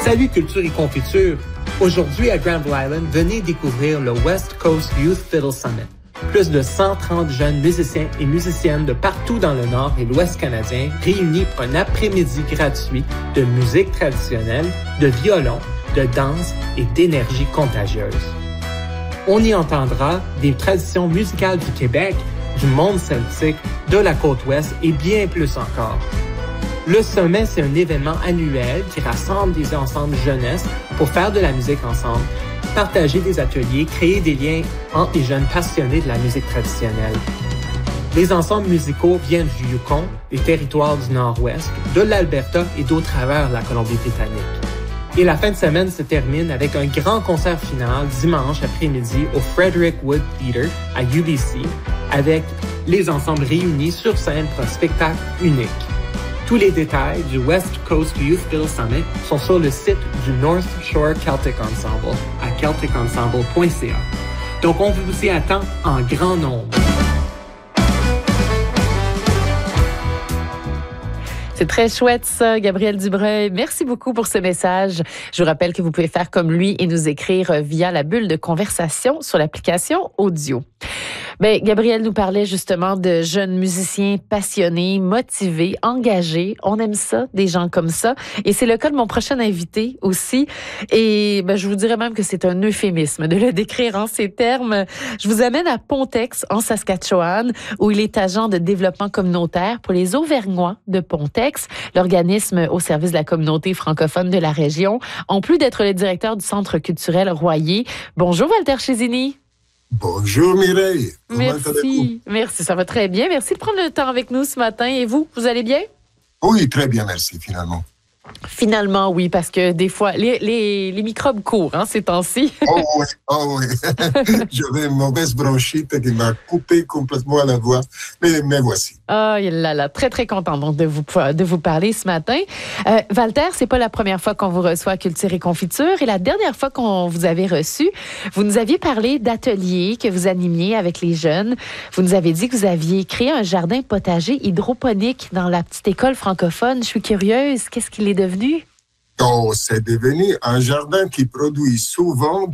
Salut Culture et Confiture! Aujourd'hui à Granville Island, venez découvrir le West Coast Youth Fiddle Summit. Plus de 130 jeunes musiciens et musiciennes de partout dans le Nord et l'Ouest canadien réunis pour un après-midi gratuit de musique traditionnelle, de violon, de danse et d'énergie contagieuse. On y entendra des traditions musicales du Québec, du monde celtique, de la côte ouest et bien plus encore. Le sommet, c'est un événement annuel qui rassemble des ensembles jeunesse pour faire de la musique ensemble, partager des ateliers, créer des liens entre les jeunes passionnés de la musique traditionnelle. Les ensembles musicaux viennent du Yukon, des territoires du Nord-Ouest, de l'Alberta et d'autres travers de la Colombie-Britannique. Et la fin de semaine se termine avec un grand concert final dimanche après-midi au Frederick Wood Theatre à UBC avec les ensembles réunis sur scène pour un spectacle unique. Tous les détails du West Coast Youth Fiddle Summit sont sur le site du North Shore Celtic Ensemble à celticensemble.ca. Donc, on vous y attend en grand nombre. C'est très chouette ça, Gabriel Dubreuil. Merci beaucoup pour ce message. Je vous rappelle que vous pouvez faire comme lui et nous écrire via la bulle de conversation sur l'application audio. Bien, Gabriel nous parlait justement de jeunes musiciens passionnés, motivés, engagés. On aime ça, des gens comme ça. Et c'est le cas de mon prochain invité aussi. Et ben, je vous dirais même que c'est un euphémisme de le décrire en ces termes. Je vous amène à Pontex, en Saskatchewan, où il est agent de développement communautaire pour les Auvergnats de Pontex, l'organisme au service de la communauté francophone de la région, en plus d'être le directeur du Centre culturel Royer. Bonjour, Walter Chesini. Bonjour Mireille. Merci, ça va très bien. Merci de prendre le temps avec nous ce matin. Et vous allez bien? Oui, très bien, merci, finalement. Finalement, oui, parce que des fois, les microbes courent, ces temps-ci. Oh oui. J'avais une mauvaise bronchite qui m'a coupé complètement la voix, mais voici. Ah là, très, très contente donc de vous parler ce matin. Walter, c'est pas la première fois qu'on vous reçoit à Culture et Confiture, et la dernière fois qu'on vous avait reçu, vous nous aviez parlé d'ateliers que vous animiez avec les jeunes. Vous nous avez dit que vous aviez créé un jardin potager hydroponique dans la petite école francophone. Je suis curieuse, qu'est-ce qu'il est devenu? Oh, c'est devenu un jardin qui produit souvent